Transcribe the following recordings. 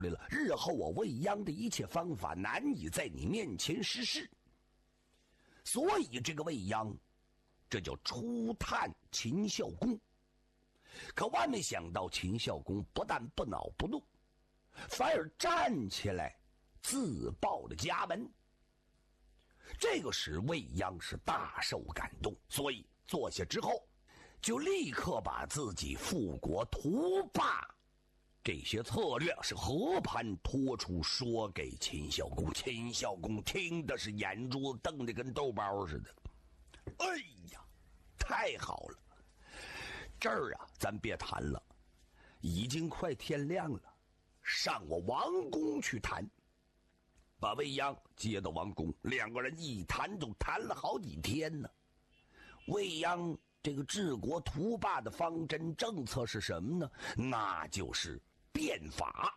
来了，日后我未央的一切方法难以在你面前实施。所以这个未央，这叫初探秦孝公。可万没想到，秦孝公不但不恼不怒，反而站起来自报了家门。这个使未央是大受感动，所以坐下之后，就立刻把自己复国图霸这些策略是和盘托出，说给秦孝公。秦孝公听的是眼珠瞪得跟豆包似的。哎呀，太好了！这儿啊，咱别谈了，已经快天亮了，上我王宫去谈。把未央接到王宫，两个人一谈都谈了好几天呢。未央这个治国图霸的方针政策是什么呢？那就是变法，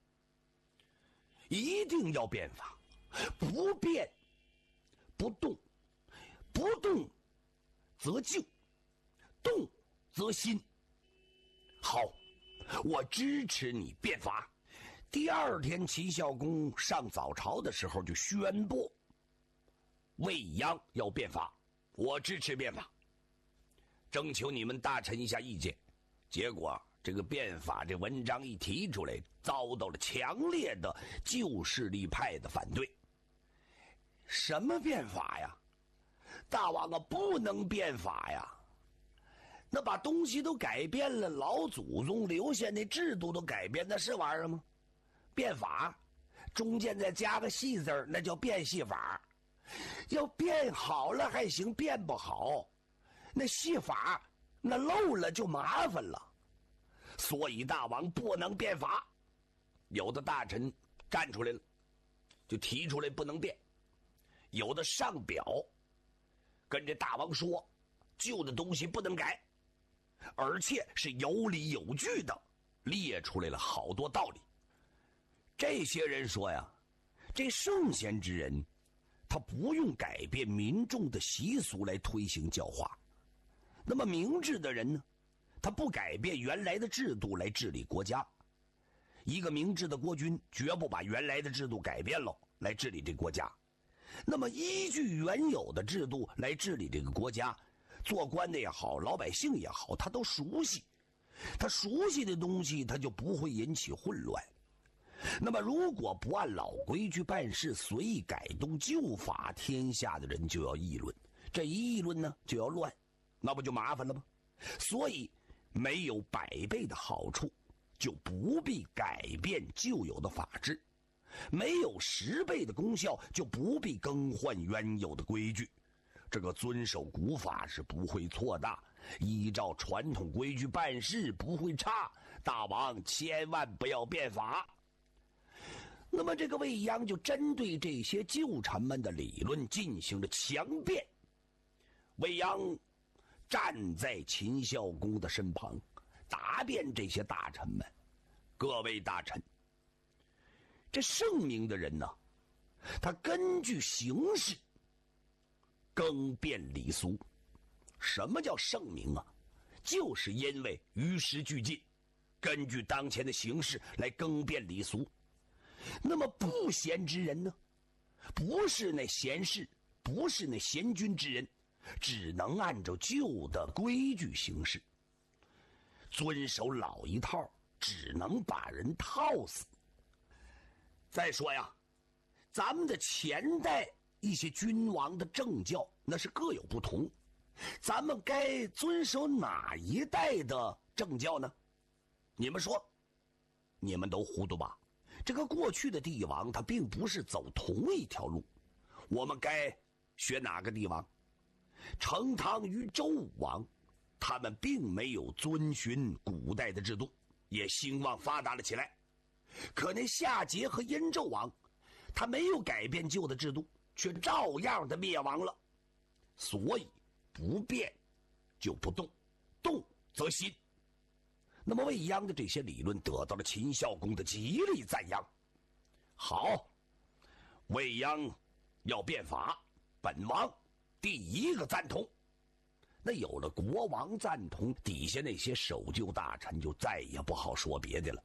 一定要变法，不变不动，不动则旧，动则新。好，我支持你变法。第二天，齐孝公上早朝的时候就宣布，未央要变法，我支持变法，征求你们大臣一下意见。结果这个变法这文章一提出来，遭到了强烈的旧势力派的反对。什么变法呀？大王啊，不能变法呀！那把东西都改变了，老祖宗留下那制度都改变，那是玩意儿吗？变法中间再加个细字，那叫变戏法。要变好了还行，变不好那戏法那漏了就麻烦了。所以大王不能变法。有的大臣站出来了，就提出来不能变。有的上表跟这大王说，旧的东西不能改，而且是有理有据的列出来了好多道理。这些人说呀，这圣贤之人他不用改变民众的习俗来推行教化，那么明智的人呢，他不改变原来的制度来治理国家。一个明智的国君绝不把原来的制度改变了来治理这个国家。那么依据原有的制度来治理这个国家，做官的也好，老百姓也好，他都熟悉，他熟悉的东西他就不会引起混乱。那么如果不按老规矩办事，随意改动旧法，天下的人就要议论，这一议论呢就要乱，那不就麻烦了吗？所以没有100倍的好处，就不必改变旧有的法制；没有10倍的功效，就不必更换原有的规矩。这个遵守古法是不会错的，依照传统规矩办事不会差。大王千万不要变法。那么这个未央就针对这些旧臣们的理论进行了强辩。未央站在秦孝公的身旁，答辩这些大臣们：各位大臣，这圣明的人呢，他根据形势更变礼俗。什么叫圣明啊？就是因为与时俱进，根据当前的形势来更变礼俗。那么不贤之人呢，不是那贤士，不是那贤君之人，只能按照旧的规矩行事，遵守老一套，只能把人套死。再说呀，咱们的前代一些君王的政教那是各有不同，咱们该遵守哪一代的政教呢？你们说，你们都糊涂吧？这个过去的帝王他并不是走同一条路，我们该学哪个帝王？成汤与周武王，他们并没有遵循古代的制度，也兴旺发达了起来。可那夏桀和殷纣王，他没有改变旧的制度，却照样的灭亡了。所以不变就不动，动则新。那么未央的这些理论得到了秦孝公的极力赞扬。好，未央要变法，本王第一个赞同。那有了国王赞同，底下那些守旧大臣就再也不好说别的了，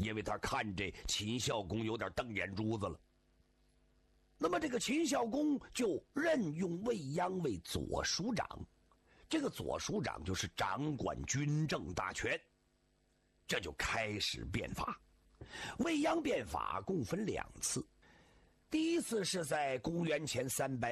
因为他看这秦孝公有点瞪眼珠子了。那么这个秦孝公就任用魏鞅为左署长，这个左署长就是掌管军政大权，这就开始变法。魏鞅变法共分2次，第一次是在公元前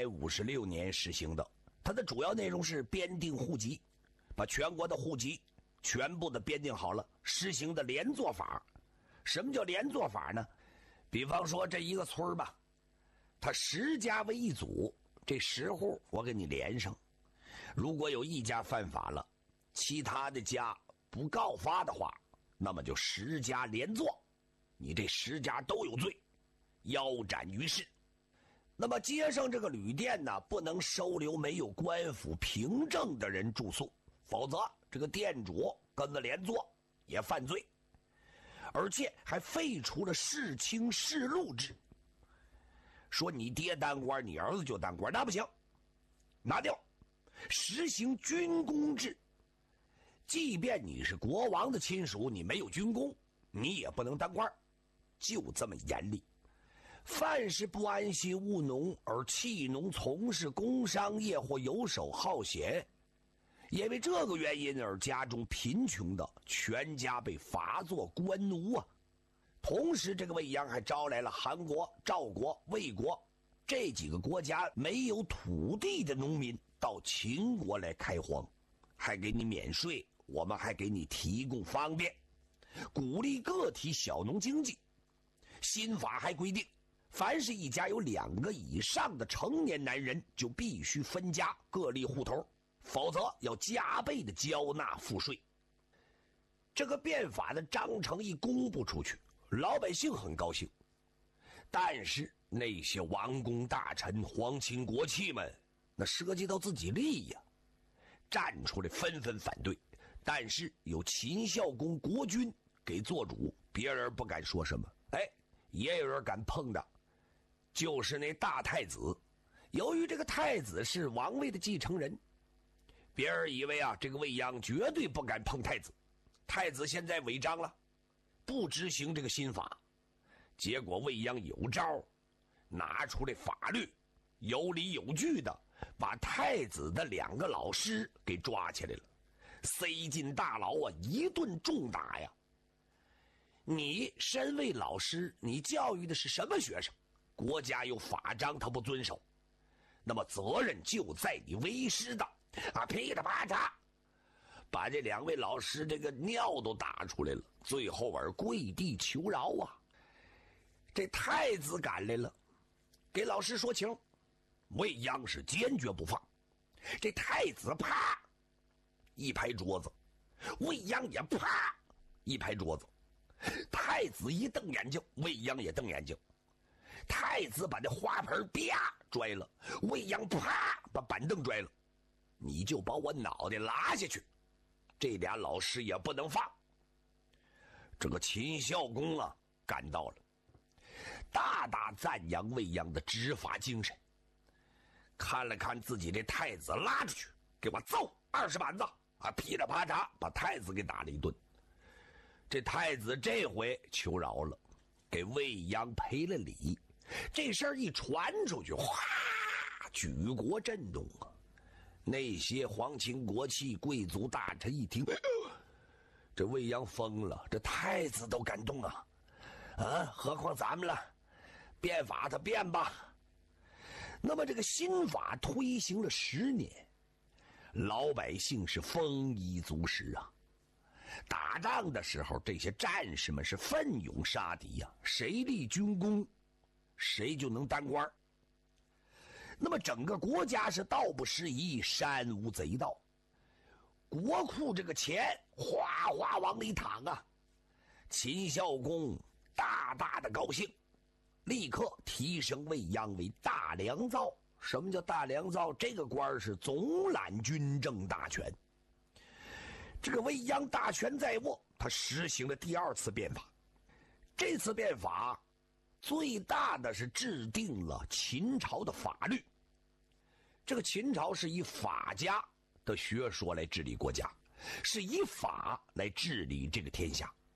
356年实行的，它的主要内容是编定户籍，把全国的户籍全部的编定好了，实行的连坐法。什么叫连坐法呢？比方说这一个村吧，他10家为一组，这10户我给你连上，如果有一家犯法了，其他的家不告发的话，那么就10家连坐，你这10家都有罪，腰斩于市。那么街上这个旅店呢，不能收留没有官府凭证的人住宿，否则这个店主跟着连坐也犯罪。而且还废除了世卿世禄制，说你爹当官，你儿子就当官，那不行，拿掉。实行军功制，即便你是国王的亲属，你没有军功，你也不能当官，就这么严厉。凡是不安心务农而弃农从事工商业或游手好闲，因为这个原因而家中贫穷的，全家被罚作官奴啊。同时这个魏鞅还招来了韩国、赵国、魏国这几个国家没有土地的农民到秦国来开荒，还给你免税，我们还给你提供方便，鼓励个体小农经济。新法还规定，凡是一家有2个以上的成年男人，就必须分家各立户头，否则要加倍的交纳赋税。这个变法的章程一公布出去，老百姓很高兴，但是那些王公大臣、皇亲国戚们，那涉及到自己利益呀，站出来纷纷反对。但是有秦孝公国君给做主，别人不敢说什么。也有人敢碰的，就是那大太子。由于这个太子是王位的继承人，别人以为这个魏鞅绝对不敢碰太子。太子现在违章了，不执行这个新法，结果魏鞅有招，拿出来法律，有理有据的把太子的2个老师给抓起来了，塞进大牢一顿重打呀。你身为老师，你教育的是什么学生？国家有法章他不遵守，那么责任就在你为师的。噼里啪嚓把这2位老师这个尿都打出来了，最后跪地求饶啊。这太子赶来了，给老师说情，魏鞅是坚决不放。这太子啪一拍桌子，魏鞅也啪一拍桌子。太子一瞪眼睛，魏鞅也瞪眼睛。太子把这花盆啪拽了，魏鞅啪把板凳拽了。你就把我脑袋拉下去，这俩老师也不能放。这个秦孝公赶到了，大大赞扬魏鞅的执法精神。看了看自己这太子，拉出去给我揍20板子噼里啪嚓把太子给打了一顿。这太子这回求饶了，给魏鞅赔了礼。这事儿一传出去，哗，举国震动啊！那些皇亲国戚、贵族大臣一听，这魏鞅疯了，这太子都敢动啊！何况咱们了？变法他变吧。那么这个新法推行了10年，老百姓是丰衣足食啊。打仗的时候，这些战士们是奋勇杀敌呀，谁立军功，谁就能当官。那么整个国家是道不拾遗，山无贼盗，国库这个钱哗哗往里淌啊。秦孝公大大的高兴，立刻提升魏鞅为大良造。什么叫大良造？这个官是总揽军政大权。这个魏鞅大权在握，他实行了第2次变法。这次变法最大的是制定了秦朝的法律。这个秦朝是以法家的学说来治理国家，是以法来治理这个天下。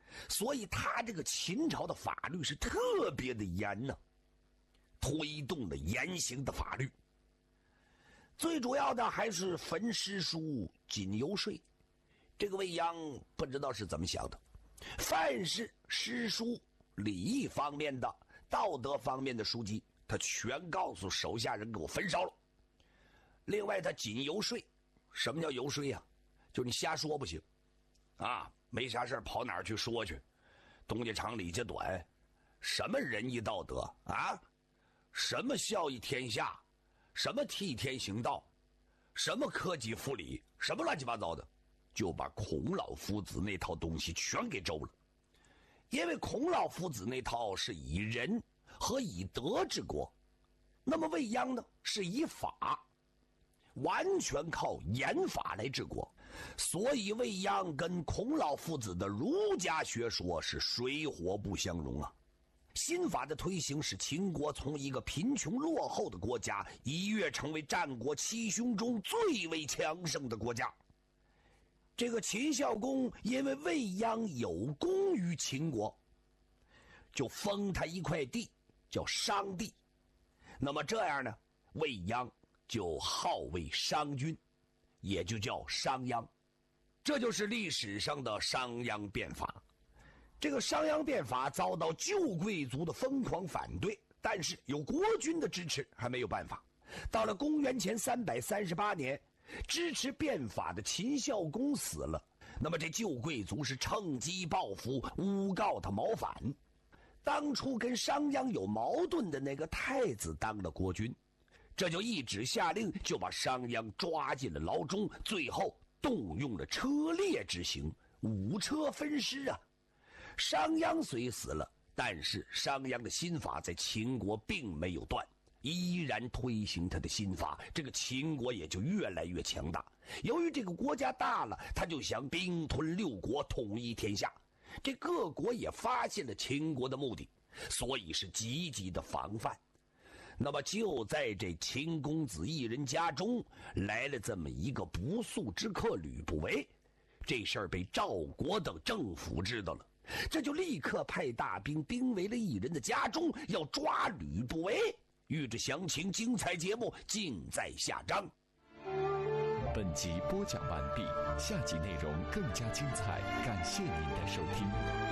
所以他这个秦朝的法律是特别的严呢，推动了严刑的法律。最主要的还是焚诗书、禁游说。这个未央不知道是怎么想的，凡是诗书、礼义方面的、道德方面的书籍，他全告诉手下人给我焚烧了。另外，他禁游说。什么叫游说呀？就是你瞎说不行，啊，没啥事跑哪儿去说去，东家长李家短，什么仁义道德啊，什么孝义天下，什么替天行道，什么克己复礼，什么乱七八糟的，就把孔老夫子那套东西全给周了。因为孔老夫子那套是以仁和以德治国，那么未央呢是以法，完全靠严法来治国，所以未央跟孔老夫子的儒家学说是水火不相容啊。新法的推行使秦国从一个贫穷落后的国家一跃成为战国七雄中最为强盛的国家。这个秦孝公因为未央有功于秦国，就封他一块地叫商地。那么这样呢，未央就号为商君，也就叫商鞅。这就是历史上的商鞅变法。这个商鞅变法遭到旧贵族的疯狂反对，但是有国君的支持还没有办法。到了公元前338年，支持变法的秦孝公死了，那么这旧贵族是趁机报复，诬告他谋反。当初跟商鞅有矛盾的那个太子当了国君，这就一纸下令就把商鞅抓进了牢中，最后动用了车裂之刑，5车分尸啊。商鞅虽死了，但是商鞅的新法在秦国并没有断，依然推行他的新法，这个秦国也就越来越强大。由于这个国家大了，他就想兵吞6国，统一天下。这各国也发现了秦国的目的，所以是积极的防范。那么就在这秦公子一人家中来了这么一个不速之客吕不韦，这事儿被赵国等政府知道了，这就立刻派大兵兵围了一人的家中，要抓吕不韦。欲知详情，精彩节目尽在下章。 本集播讲完毕，下集内容更加精彩，感谢您的收听。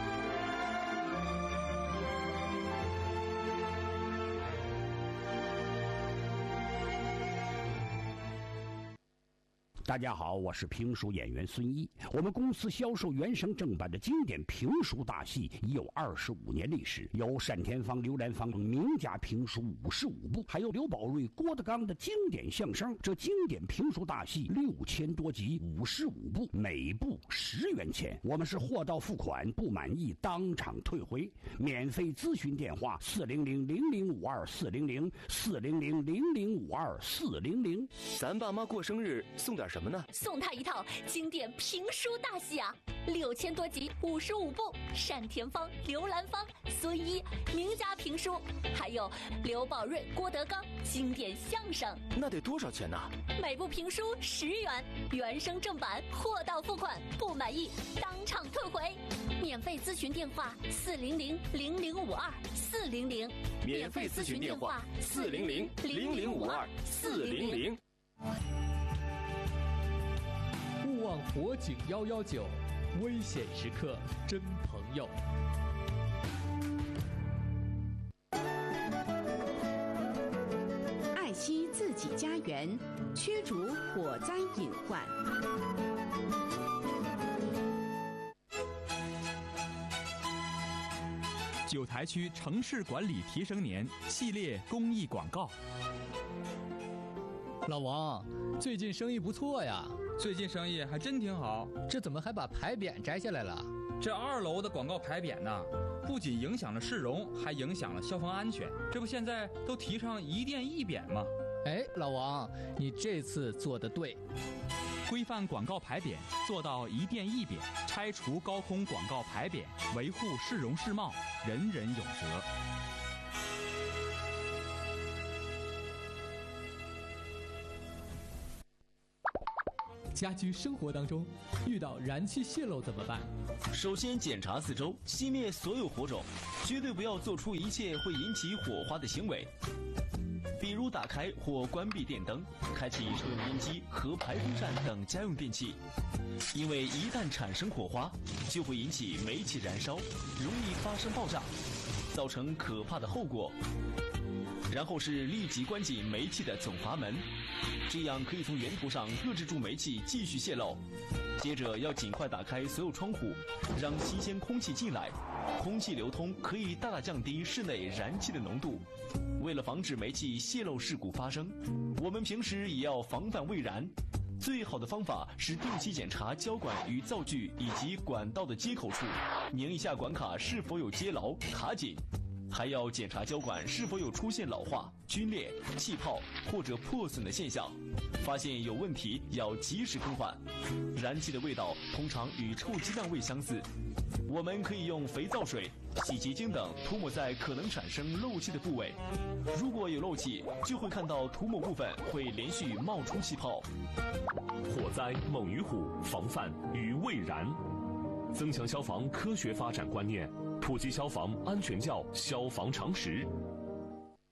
大家好，我是评书演员孙一。我们公司销售原声正版的经典评书大戏已有25年历史，有单田芳、刘兰芳名家评书55部，还有刘宝瑞、郭德纲的经典相声。这经典评书大戏6000多集，55部，每部10元钱。我们是货到付款，不满意当场退回。免费咨询电话：400-0052-400，400-0052-400。 咱爸妈过生日送点什么呢？ 送他一套经典评书大戏啊，6000多集，55部，单田芳、刘兰芳、孙一名家评书，还有刘宝瑞、郭德纲经典相声。 那得多少钱呢？ 每部评书10元，原声正版，货到付款，不满意当场退回。免费咨询电话：400-0052-400。 免费咨询电话：400-0052-400。 勿忘火警119，危险时刻真朋友。 爱惜自己家园，驱逐火灾隐患。 九台区城市管理提升年系列公益广告。 老王，最近生意不错呀。 最近生意还真挺好。 这怎么还把牌匾摘下来了？ 这2楼的广告牌匾呢，不仅影响了市容，还影响了消防安全。这不现在都提倡一店一匾吗？ 哎，老王，你这次做得对。 规范广告牌匾，做到一店一匾，拆除高空广告牌匾，维护市容市貌，人人有责。 家居生活当中遇到燃气泄漏怎么办？ 首先检查四周，熄灭所有火种，绝对不要做出一切会引起火花的行为，比如打开或关闭电灯，开启抽油烟机和排风扇等家用电器，因为一旦产生火花，就会引起煤气燃烧，容易发生爆炸，造成可怕的后果。然后是立即关紧煤气的总阀门，这样可以从源头上遏制住煤气继续泄漏。接着要尽快打开所有窗户，让新鲜空气进来，空气流通可以大大降低室内燃气的浓度。为了防止煤气泄漏事故发生，我们平时也要防范未燃。最好的方法是定期检查胶管与灶具以及管道的接口处，拧一下管卡是否有接牢、卡紧。还要检查胶管是否有出现老化、皲裂、气泡或者破损的现象，发现有问题要及时更换。燃气的味道通常与臭鸡蛋味相似，我们可以用肥皂水、洗洁精等涂抹在可能产生漏气的部位。如果有漏气，就会看到涂抹部分会连续冒出气泡。 火灾猛于虎，防范于未然。增强消防科学发展观念，普及消防安全教消防常识，